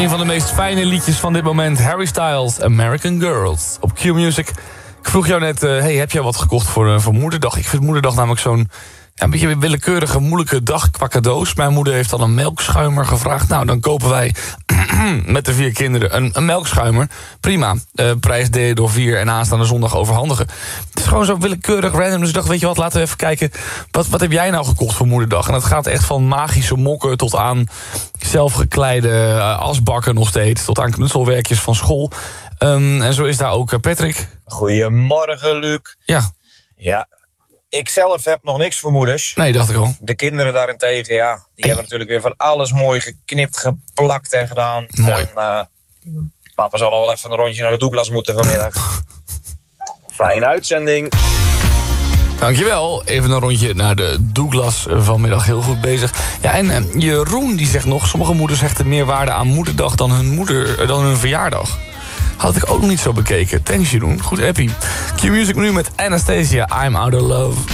Een van de meest fijne liedjes van dit moment. Harry Styles, American Girls. Op Q-Music. Ik vroeg jou net, heb jij wat gekocht voor moederdag? Ik vind moederdag namelijk zo'n een beetje willekeurige, moeilijke dag qua cadeaus. Mijn moeder heeft dan een melkschuimer gevraagd. Nou, dan kopen wij met de 4 kinderen een melkschuimer. Prima. Prijs delen door 4 en aanstaande zondag overhandigen. Het is gewoon zo willekeurig random. Dus ik dacht, weet je wat, laten we even kijken. Wat heb jij nou gekocht voor moederdag? En dat gaat echt van magische mokken tot aan zelfgekleide asbakken nog steeds. Tot aan knutselwerkjes van school. En zo is daar ook Patrick. Goedemorgen, Luc. Ja. Ik zelf heb nog niks voor moeders. Nee, dacht ik al. De kinderen daarentegen, die hebben natuurlijk weer van alles mooi geknipt, geplakt en gedaan. Mooi. En, papa zal al wel even een rondje naar de Douglas moeten vanmiddag. Fijne uitzending. Dankjewel. Even een rondje naar de Douglas vanmiddag. Heel goed bezig. Ja, en Jeroen die zegt nog, sommige moeders hechten meer waarde aan moederdag dan hun verjaardag. Had ik ook nog niet zo bekeken. Thanks Jeroen. Goed appie. Q-Music nu met Anastasia, I'm Out of Love.